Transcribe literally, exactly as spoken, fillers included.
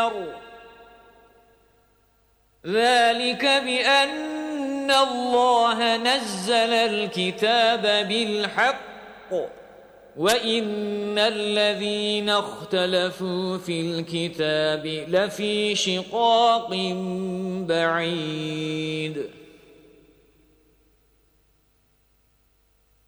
أكبر ذلك بأن الله نزل الكتاب بالحق وَإِنَّ الَّذِينَ اخْتَلَفُوا فِي الْكِتَابِ لَفِي شِقَاقٍ بَعِيدٍ